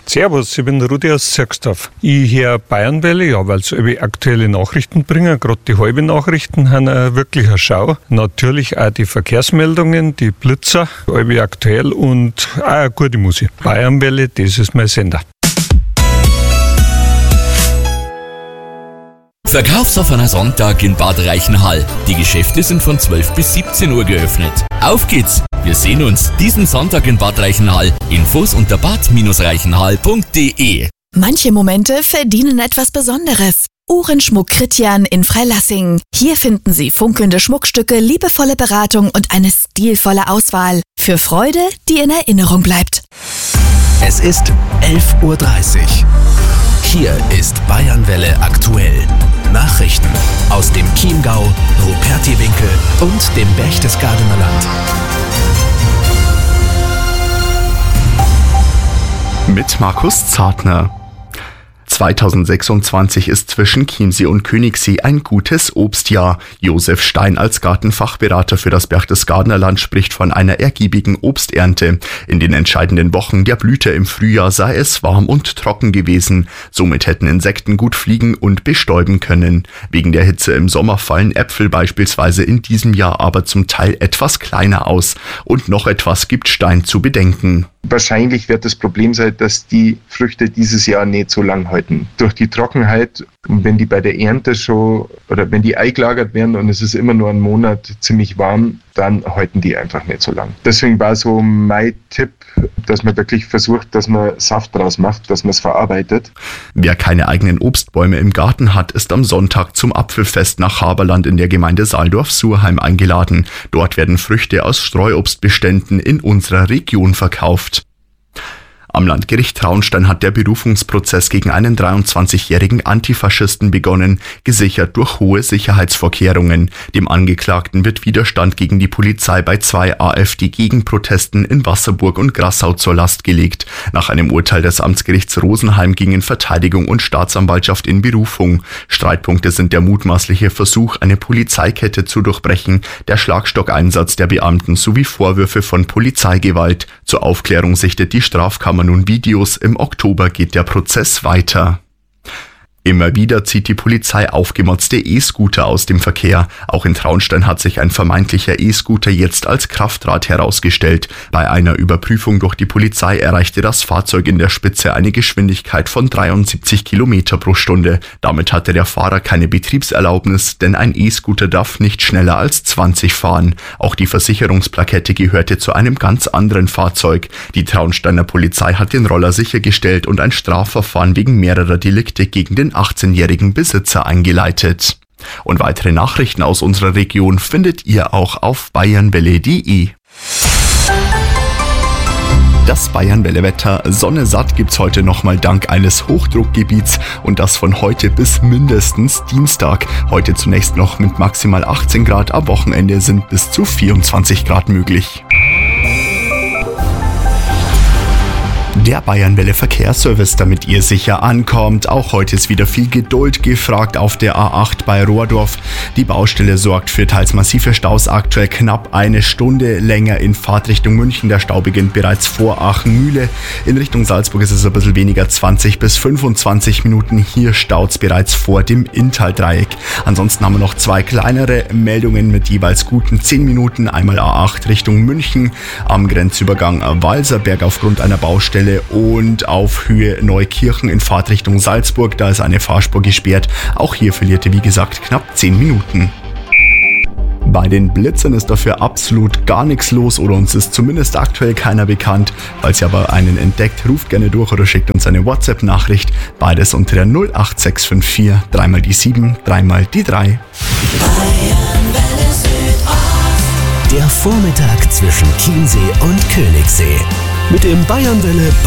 Servus, ich bin Rudi aus Zirksdorf. Ich höre Bayernwelle, ja, weil sie aktuelle Nachrichten bringen. Gerade die halben Nachrichten haben wirklich eine Schau. Natürlich auch die Verkehrsmeldungen, die Blitzer, aktuell und auch eine gute Musik. Bayernwelle, das ist mein Sender. Verkaufsoffener Sonntag in Bad Reichenhall. Die Geschäfte sind von 12 bis 17 Uhr geöffnet. Auf geht's! Wir sehen uns diesen Sonntag in Bad Reichenhall. Infos unter bad-reichenhall.de. Manche Momente verdienen etwas Besonderes. Uhrenschmuck Kritjan in Freilassing. Hier finden Sie funkelnde Schmuckstücke, liebevolle Beratung und eine stilvolle Auswahl. Für Freude, die in Erinnerung bleibt. Es ist 11:30 Uhr. Hier ist Bayernwelle aktuell. Nachrichten aus dem Chiemgau, Rupertiwinkel und dem Berchtesgadener Land. Mit Markus Zartner. 2026 ist zwischen Chiemsee und Königssee ein gutes Obstjahr. Josef Stein als Gartenfachberater für das Berchtesgadener Land spricht von einer ergiebigen Obsternte. In den entscheidenden Wochen der Blüte im Frühjahr sei es warm und trocken gewesen. Somit hätten Insekten gut fliegen und bestäuben können. Wegen der Hitze im Sommer fallen Äpfel beispielsweise in diesem Jahr aber zum Teil etwas kleiner aus. Und noch etwas gibt Stein zu bedenken. Wahrscheinlich wird das Problem sein, dass die Früchte dieses Jahr nicht so lang halten. Durch die Trockenheit, und wenn die bei der Ernte schon oder wenn die eingelagert werden und es ist immer nur ein Monat ziemlich warm, dann halten die einfach nicht so lang. Deswegen war so mein Tipp, dass man wirklich versucht, dass man Saft draus macht, dass man es verarbeitet. Wer keine eigenen Obstbäume im Garten hat, ist am Sonntag zum Apfelfest nach Haberland in der Gemeinde Saaldorf-Surheim eingeladen. Dort werden Früchte aus Streuobstbeständen in unserer Region verkauft. Am Landgericht Traunstein hat der Berufungsprozess gegen einen 23-jährigen Antifaschisten begonnen, gesichert durch hohe Sicherheitsvorkehrungen. Dem Angeklagten wird Widerstand gegen die Polizei bei 2 AfD-Gegenprotesten in Wasserburg und Grassau zur Last gelegt. Nach einem Urteil des Amtsgerichts Rosenheim gingen Verteidigung und Staatsanwaltschaft in Berufung. Streitpunkte sind der mutmaßliche Versuch, eine Polizeikette zu durchbrechen, der Schlagstockeinsatz der Beamten sowie Vorwürfe von Polizeigewalt. Zur Aufklärung sichtet die Strafkammer nun Videos. Im Oktober geht der Prozess weiter. Immer wieder zieht die Polizei aufgemotzte E-Scooter aus dem Verkehr. Auch in Traunstein hat sich ein vermeintlicher E-Scooter jetzt als Kraftrad herausgestellt. Bei einer Überprüfung durch die Polizei erreichte das Fahrzeug in der Spitze eine Geschwindigkeit von 73 Kilometer pro Stunde. Damit hatte der Fahrer keine Betriebserlaubnis, denn ein E-Scooter darf nicht schneller als 20 fahren. Auch die Versicherungsplakette gehörte zu einem ganz anderen Fahrzeug. Die Traunsteiner Polizei hat den Roller sichergestellt und ein Strafverfahren wegen mehrerer Delikte gegen den 18-jährigen Besitzer eingeleitet. Und weitere Nachrichten aus unserer Region findet ihr auch auf bayernwelle.de. Das Bayernwelle-Wetter. Sonne satt gibt's heute nochmal dank eines Hochdruckgebiets und das von heute bis mindestens Dienstag. Heute zunächst noch mit maximal 18 Grad, am Wochenende sind bis zu 24 Grad möglich. Der Bayernwelle Verkehrsservice, damit ihr sicher ankommt. Auch heute ist wieder viel Geduld gefragt auf der A8 bei Rohrdorf. Die Baustelle sorgt für teils massive Staus, aktuell knapp eine Stunde länger in Fahrtrichtung München. Der Stau beginnt bereits vor Aachenmühle. In Richtung Salzburg ist es ein bisschen weniger, 20 bis 25 Minuten. Hier staut's bereits vor dem Inntal-Dreieck. Ansonsten haben wir noch 2 kleinere Meldungen mit jeweils guten 10 Minuten. Einmal A8 Richtung München am Grenzübergang Walserberg aufgrund einer Baustelle und auf Höhe Neukirchen in Fahrtrichtung Salzburg. Da ist eine Fahrspur gesperrt. Auch hier verliert wie gesagt knapp 10 Minuten. Bei den Blitzern ist dafür absolut gar nichts los oder uns ist zumindest aktuell keiner bekannt. Falls ihr aber einen entdeckt, ruft gerne durch oder schickt uns eine WhatsApp-Nachricht. Beides unter der 08654 3 die 7 3 die 3. Der Vormittag zwischen Chiemsee und Königssee. Mit dem Bayernwelle